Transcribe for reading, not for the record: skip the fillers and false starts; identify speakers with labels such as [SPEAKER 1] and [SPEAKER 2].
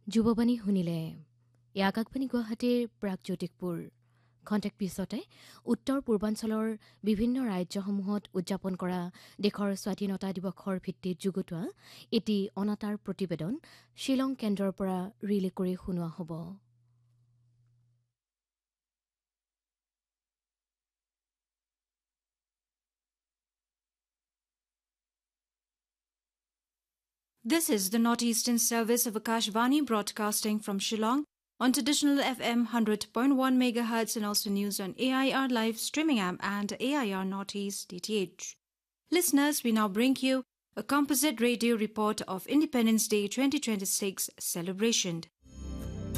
[SPEAKER 1] যুৱবাণী শুনিলে আকাশবাণী গুৱাহাটীৰ প্ৰাগজ্যোতিষপুৰ খন্তেক পিছতে উত্তৰ পূৰ্বাঞ্চলৰ বিভিন্ন ৰাজ্যসমূহত উদযাপন কৰা দেশৰ স্বাধীনতা দিৱসৰ ভিত্তিত যুগুতোৱা এটি অনাতাঁৰ প্ৰতিবেদন শ্বিলং কেন্দ্ৰৰ পৰা ৰিলে কৰি শুনোৱা হ'ব।
[SPEAKER 2] This is the Northeastern Service of Akashvani broadcasting from Shillong on traditional FM 100.1 MHz and also news on AIR live streaming app and AIR Northeast DTH. Listeners, we now bring you a composite radio report of Independence Day 2026 celebration.